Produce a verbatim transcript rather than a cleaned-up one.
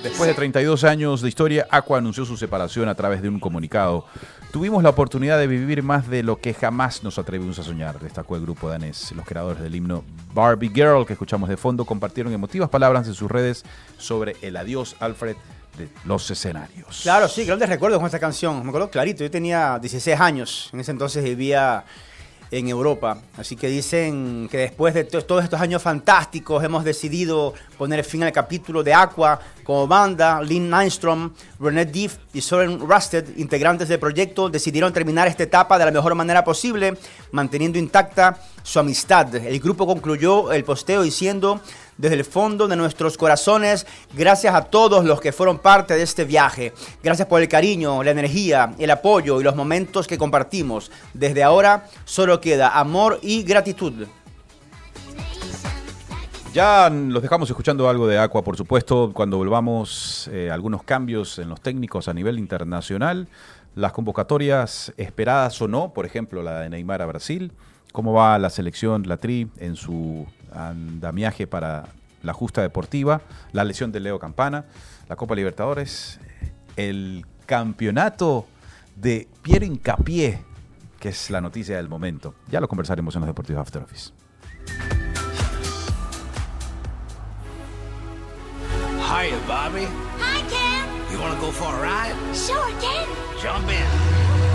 Después de treinta y dos años de historia, Aqua anunció su separación a través de un comunicado. Tuvimos la oportunidad de vivir más de lo que jamás nos atrevimos a soñar, destacó el grupo danés. Los creadores del himno Barbie Girl, que escuchamos de fondo, compartieron emotivas palabras en sus redes sobre el adiós, Alfred, de los escenarios. Claro, sí, grandes recuerdos con esta canción. Me acuerdo clarito, yo tenía dieciséis años, en ese entonces vivía en Europa. Así que dicen que después de to- todos estos años fantásticos hemos decidido poner fin al capítulo de Aqua como banda. Lynn Nystrom, René Diff y Soren Rusted, integrantes del proyecto, decidieron terminar esta etapa de la mejor manera posible, manteniendo intacta su amistad. El grupo concluyó el posteo diciendo: desde el fondo de nuestros corazones, gracias a todos los que fueron parte de este viaje. Gracias por el cariño, la energía, el apoyo y los momentos que compartimos. Desde ahora solo queda amor y gratitud. Ya los dejamos escuchando algo de Aqua, por supuesto, cuando volvamos eh, algunos cambios en los técnicos a nivel internacional, las convocatorias esperadas o no, por ejemplo la de Neymar a Brasil, cómo va la selección, la Tri, en su andamiaje para la justa deportiva, la lesión de Leo Campana, la Copa Libertadores, el campeonato de Piero Hincapié, que es la noticia del momento. Ya lo conversaremos en los Deportivos After Office. Hiya, Bobby. Hi, Ken. You want to go for a ride? Sure, Ken. Jump in.